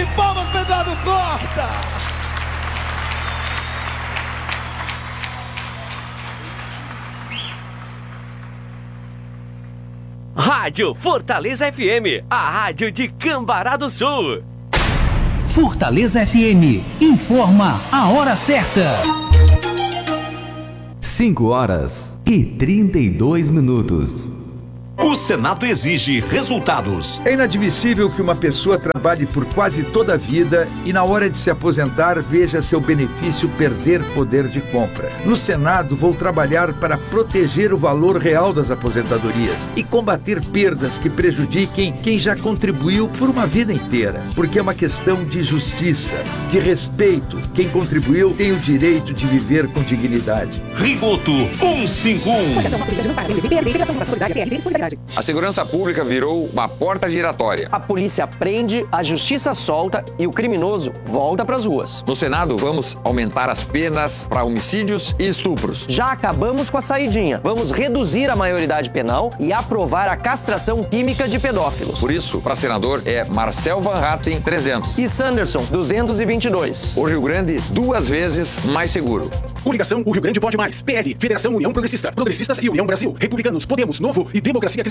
palmas para Eduardo Costa! Rádio Fortaleza FM, a rádio de Cambará do Sul. Fortaleza FM, informa a hora certa. 5h32. O Senado exige resultados. É inadmissível que uma pessoa trabalhe por quase toda a vida e na hora de se aposentar veja seu benefício perder poder de compra. No Senado vou trabalhar para proteger o valor real das aposentadorias e combater perdas que prejudiquem quem já contribuiu por uma vida inteira. Porque é uma questão de justiça, de respeito. Quem contribuiu tem o direito de viver com dignidade. Rigoto 151. A segurança pública virou uma porta giratória. A polícia prende, a justiça solta e o criminoso volta para as ruas. No Senado, vamos aumentar as penas para homicídios e estupros. Já acabamos com a saidinha. Vamos reduzir a maioridade penal e aprovar a castração química de pedófilos. Por isso, para senador, é Marcel Van Hatten, 300. E Sanderson, 222. O Rio Grande, 2 vezes mais seguro. Coligação O Rio Grande Pode Mais. PL, Federação União Progressista. Progressistas e União Brasil. Republicanos, Podemos, Novo e Democracia